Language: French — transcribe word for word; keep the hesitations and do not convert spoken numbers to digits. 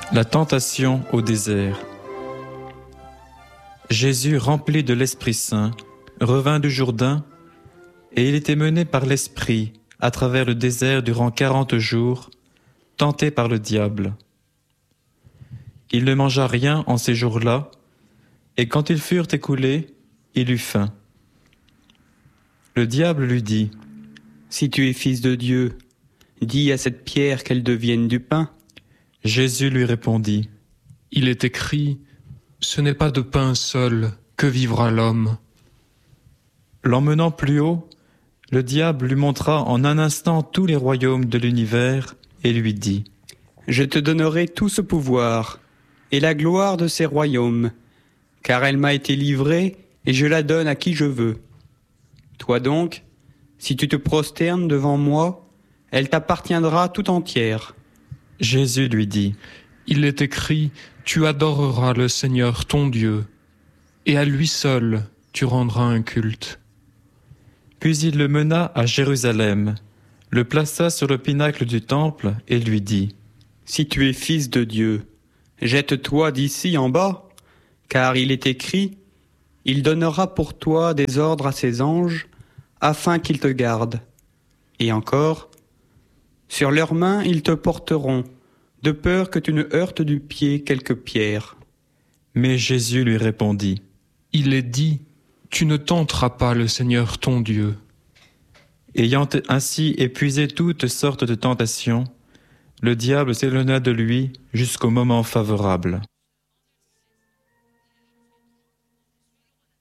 La tentation au désert. Jésus, rempli de l'Esprit Saint, revint du Jourdain, et il était mené par l'Esprit à travers le désert durant quarante jours, tenté par le diable. Il ne mangea rien en ces jours-là, et quand ils furent écoulés, il eut faim. Le diable lui dit : « Si tu es fils de Dieu, dis à cette pierre qu'elle devienne du pain. » Jésus lui répondit : « Il est écrit, ce n'est pas de pain seul que vivra l'homme. » L'emmenant plus haut, le diable lui montra en un instant tous les royaumes de l'univers et lui dit : « Je te donnerai tout ce pouvoir et la gloire de ces royaumes, car elle m'a été livrée et je la donne à qui je veux. Toi donc, si tu te prosternes devant moi, elle t'appartiendra tout entière. » Jésus lui dit : « Il est écrit, tu adoreras le Seigneur ton Dieu, et à lui seul tu rendras un culte. » Puis il le mena à Jérusalem, le plaça sur le pinacle du temple et lui dit : « Si tu es fils de Dieu, jette-toi d'ici en bas, car il est écrit, il donnera pour toi des ordres à ses anges, afin qu'ils te gardent. Et encore, sur leurs mains ils te porteront, de peur que tu ne heurtes du pied quelque pierre. » Mais Jésus lui répondit : « Il est dit, tu ne tenteras pas le Seigneur ton Dieu. » Ayant ainsi épuisé toutes sortes de tentations, le diable s'éloigna de lui jusqu'au moment favorable.